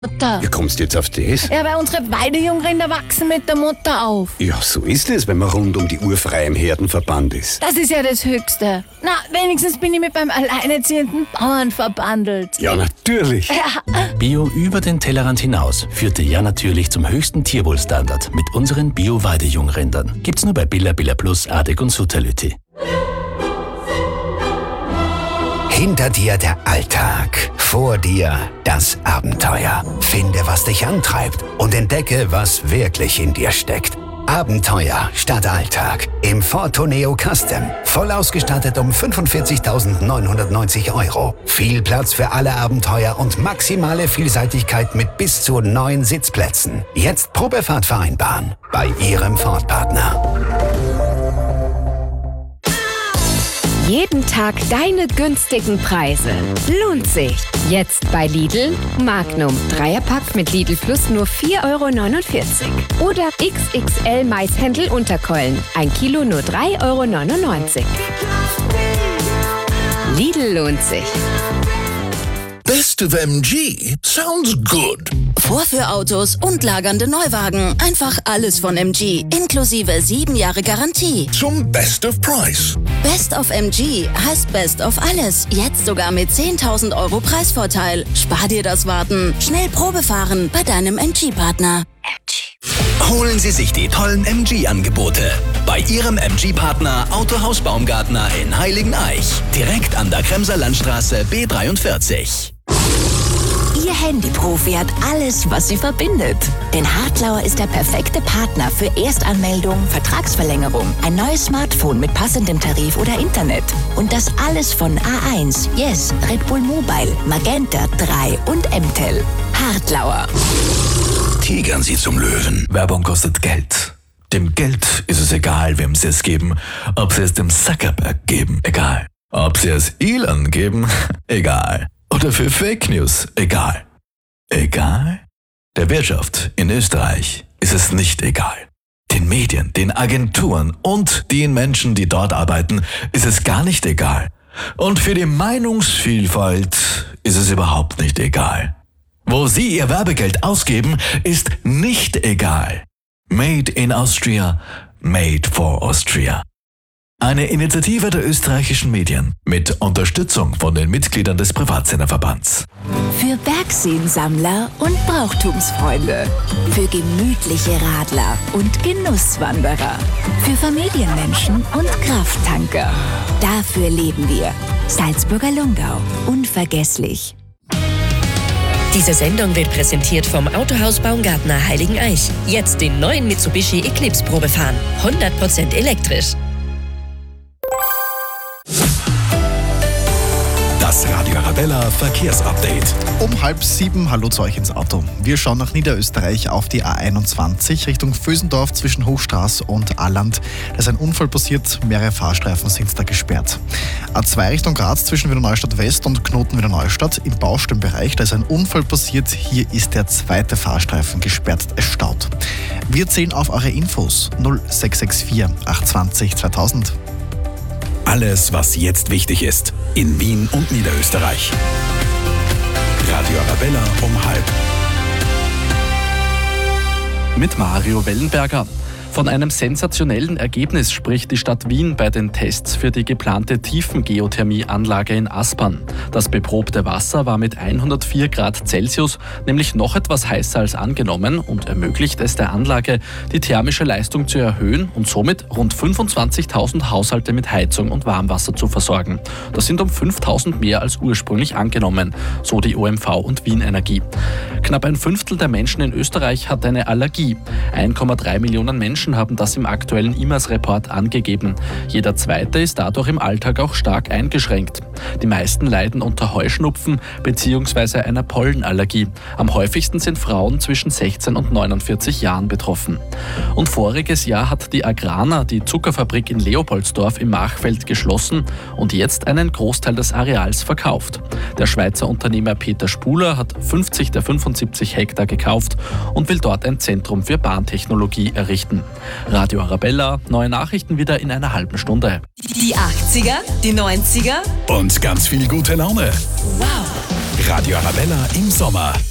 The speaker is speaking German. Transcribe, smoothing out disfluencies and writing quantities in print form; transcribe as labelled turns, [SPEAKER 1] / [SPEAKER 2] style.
[SPEAKER 1] Mutter.
[SPEAKER 2] Wie kommst du jetzt auf das?
[SPEAKER 1] Ja, weil unsere Weidejungrinder wachsen mit der Mutter auf.
[SPEAKER 2] Ja, so ist es, wenn man rund um die Uhr frei im Herdenverband ist.
[SPEAKER 1] Das ist ja das Höchste. Na, wenigstens bin ich mit meinem alleinerziehenden Bauern verbandelt.
[SPEAKER 2] Ja, natürlich.
[SPEAKER 1] Ja.
[SPEAKER 3] Bio über den Tellerrand hinaus führte ja natürlich zum höchsten Tierwohlstandard mit unseren Bio-Weidejungrindern. Gibt's nur bei Billa Plus, Adek und Sutterlütti.
[SPEAKER 4] Hinter dir der Alltag, vor dir das Abenteuer. Finde, was dich antreibt und entdecke, was wirklich in dir steckt. Abenteuer statt Alltag im Ford Tourneo Custom. Voll ausgestattet um 45.990 €. Viel Platz für alle Abenteuer und maximale Vielseitigkeit mit bis zu 9 Sitzplätzen. Jetzt Probefahrt vereinbaren bei Ihrem Ford-Partner.
[SPEAKER 5] Jeden Tag deine günstigen Preise. Lohnt sich. Jetzt bei Lidl. Magnum. Dreierpack mit Lidl Plus nur 4,49 €. Oder XXL Maishändel Unterkeulen. 1 Kilo nur 3,99 €. Lidl lohnt sich.
[SPEAKER 6] Best of MG sounds good.
[SPEAKER 7] Vorführautos und lagernde Neuwagen. Einfach alles von MG. Inklusive 7 Jahre Garantie.
[SPEAKER 6] Zum Best of Price.
[SPEAKER 7] Best of MG heißt Best of alles. Jetzt sogar mit 10.000 € Preisvorteil. Spar dir das Warten. Schnell Probe fahren bei deinem MG-Partner.
[SPEAKER 8] Holen Sie sich die tollen MG-Angebote bei Ihrem MG-Partner Autohaus Baumgartner in Heiligeneich. Direkt an der Kremser Landstraße B43.
[SPEAKER 9] Ihr Handyprofi hat alles, was sie verbindet. Denn Hartlauer ist der perfekte Partner für Erstanmeldung, Vertragsverlängerung, ein neues Smartphone mit passendem Tarif oder Internet. Und das alles von A1, Yes, Red Bull Mobile, Magenta 3 und M-Tel. Hartlauer.
[SPEAKER 6] Tigern Sie zum Löwen. Werbung kostet Geld. Dem Geld ist es egal, wem Sie es geben. Ob Sie es dem Zuckerberg geben, egal. Ob Sie es Elon geben, egal. Oder für Fake News, egal. Egal? Der Wirtschaft in Österreich ist es nicht egal. Den Medien, den Agenturen und den Menschen, die dort arbeiten, ist es gar nicht egal. Und für die Meinungsvielfalt ist es überhaupt nicht egal. Wo Sie Ihr Werbegeld ausgeben, ist nicht egal. Made in Austria, made for Austria. Eine Initiative der österreichischen Medien mit Unterstützung von den Mitgliedern des Privatsenderverbands.
[SPEAKER 9] Für Bergseensammler und Brauchtumsfreunde. Für gemütliche Radler und Genusswanderer. Für Familienmenschen und Krafttanker. Dafür leben wir. Salzburger Lungau. Unvergesslich.
[SPEAKER 10] Diese Sendung wird präsentiert vom Autohaus Baumgartner Heiligeneich. Jetzt den neuen Mitsubishi Eclipse Probe fahren. 100% elektrisch.
[SPEAKER 11] Das Radio Arabella Verkehrsupdate.
[SPEAKER 12] Um 6:30, hallo zu euch ins Auto. Wir schauen nach Niederösterreich auf die A21 Richtung Vösendorf zwischen Hochstraß und Alland. Da ist ein Unfall passiert, mehrere Fahrstreifen sind da gesperrt. A2 Richtung Graz zwischen Wiener Neustadt West und Knoten Wiener Neustadt im Baustellenbereich. Da ist ein Unfall passiert, hier ist der zweite Fahrstreifen gesperrt, es staut. Wir zählen auf eure Infos 0664 820 2000.
[SPEAKER 11] Alles, was jetzt wichtig ist, in Wien und Niederösterreich. Radio Arabella um 6:30.
[SPEAKER 13] Mit Mario Wellenberger. Von einem sensationellen Ergebnis spricht die Stadt Wien bei den Tests für die geplante Tiefengeothermieanlage in Aspern. Das beprobte Wasser war mit 104 Grad Celsius nämlich noch etwas heißer als angenommen und ermöglicht es der Anlage, die thermische Leistung zu erhöhen und somit rund 25.000 Haushalte mit Heizung und Warmwasser zu versorgen. Das sind um 5.000 mehr als ursprünglich angenommen, so die OMV und Wien Energie. Knapp ein Fünftel der Menschen in Österreich hat eine Allergie. 1,3 Millionen Menschen haben das im aktuellen IMAS-Report angegeben. Jeder Zweite ist dadurch im Alltag auch stark eingeschränkt. Die meisten leiden unter Heuschnupfen bzw. einer Pollenallergie. Am häufigsten sind Frauen zwischen 16 und 49 Jahren betroffen. Und voriges Jahr hat die Agrana die Zuckerfabrik in Leopoldsdorf im Machfeld geschlossen und jetzt einen Großteil des Areals verkauft. Der Schweizer Unternehmer Peter Spuler hat 50 der 75 Hektar gekauft und will dort ein Zentrum für Bahntechnologie errichten. Radio Arabella, neue Nachrichten wieder in einer halben Stunde.
[SPEAKER 14] Die 80er, die 90er
[SPEAKER 11] und ganz viel gute Laune.
[SPEAKER 14] Wow.
[SPEAKER 11] Radio Arabella im Sommer.